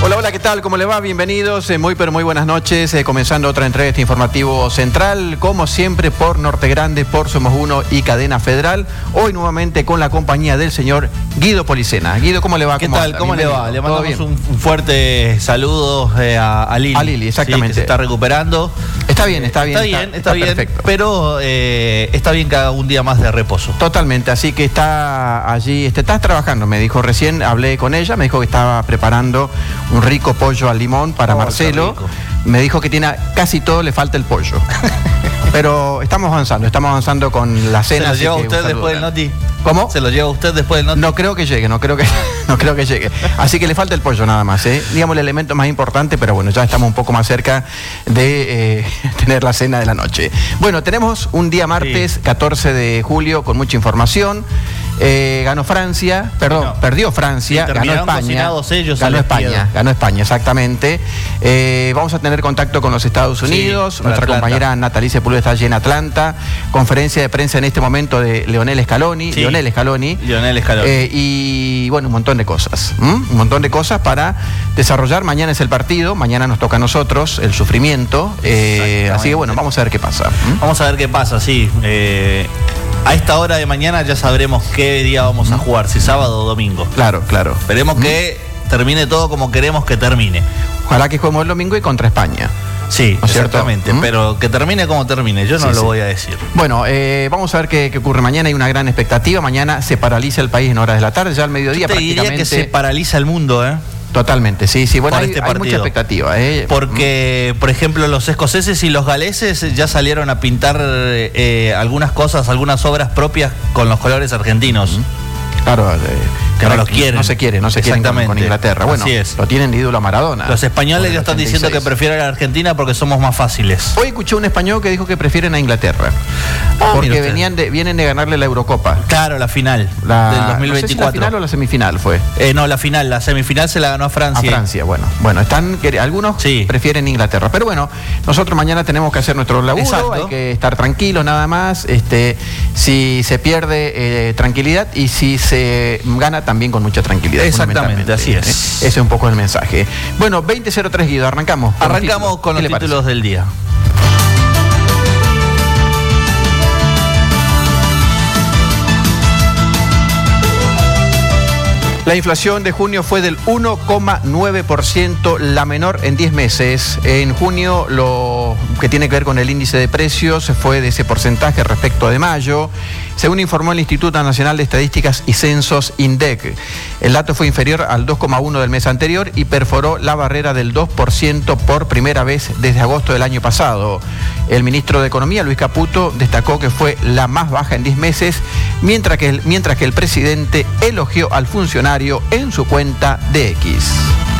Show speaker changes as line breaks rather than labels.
Hola, hola, ¿qué tal? ¿Cómo le va? Bienvenidos, muy pero muy buenas noches, comenzando otra entrega de este informativo central, como siempre por Norte Grande, por Somos Uno y Cadena Federal, hoy nuevamente con la compañía del señor Guido Policena. Guido, ¿cómo le va?
¿Qué tal? ¿Cómo le va? Le mandamos un fuerte saludo a Lili.
A Lili, exactamente.
Sí, que se está recuperando.
Está bien.
Está bien,
Perfecto.
pero está bien cada un día más de reposo.
Totalmente, así que está allí, estás trabajando, me dijo recién, hablé con ella, me dijo que estaba preparando un rico pollo al limón para Marcelo. Me dijo que tiene casi todo, le falta el pollo. Pero estamos avanzando con la cena.
¿Se lo lleva usted después del noti?
¿Cómo?
¿Se lo lleva usted después del noti?
No creo que llegue. Así que le falta el pollo nada más, digamos el elemento más importante, pero bueno, ya estamos un poco más cerca de tener la cena de la noche. Bueno, tenemos un día martes, 14 de julio, con mucha información. Ganó Francia, perdió Francia,
sí,
ganó España. Ganó España, exactamente. Vamos a tener contacto con los Estados Unidos. Nuestra compañera Natalie Sepúlveda está allí en Atlanta. Conferencia de prensa en este momento de Lionel Scaloni. Y bueno, un montón de cosas. Un montón de cosas para desarrollar. Mañana es el partido, mañana nos toca a nosotros el sufrimiento. Así que bueno, vamos a ver qué pasa.
Vamos a ver qué pasa, sí. A esta hora de mañana ya sabremos qué día vamos a jugar, si sábado o domingo.
Claro.
Esperemos que termine todo como queremos que termine.
Ojalá que juguemos el domingo y contra España.
Sí, ¿no exactamente, pero que termine como termine, yo no lo voy a decir.
Bueno, vamos a ver qué ocurre mañana, hay una gran expectativa, mañana se paraliza el país en horas de la tarde, ya al mediodía prácticamente.
Diría que se paraliza el mundo,
Totalmente, sí, bueno, hay mucha expectativa.
Porque, por ejemplo, los escoceses y los galeses ya salieron a pintar algunas obras propias con los colores argentinos.
Claro,
que no los quieren.
No se quieren con Inglaterra. Bueno,
así es.
Lo tienen de ídolo a Maradona.
Los españoles ya están diciendo que prefieren a la Argentina porque somos más fáciles.
Hoy escuché un español que dijo que prefieren a Inglaterra. Porque vienen de ganarle la Eurocopa.
Claro, la final del 2024.
No sé si la final o la semifinal fue.
No, la final. La semifinal se la ganó a Francia.
A Francia, bueno, algunos prefieren Inglaterra. Pero bueno, nosotros mañana tenemos que hacer nuestro laburo. Exacto. Hay que estar tranquilos nada más. Si se pierde, tranquilidad, y si se gana también con mucha tranquilidad.
Exactamente, así es.
Ese es un poco el mensaje. Bueno, 20:03, Guido, arrancamos.
Arrancamos con los títulos del día.
La inflación de junio fue del 1,9%, la menor en 10 meses. En junio, lo que tiene que ver con el índice de precios fue de ese porcentaje respecto de mayo, según informó el Instituto Nacional de Estadísticas y Censos, INDEC. El dato fue inferior al 2,1% del mes anterior y perforó la barrera del 2% por primera vez desde agosto del año pasado. El ministro de Economía, Luis Caputo, destacó que fue la más baja en 10 meses, mientras que el presidente elogió al funcionario en su cuenta de X.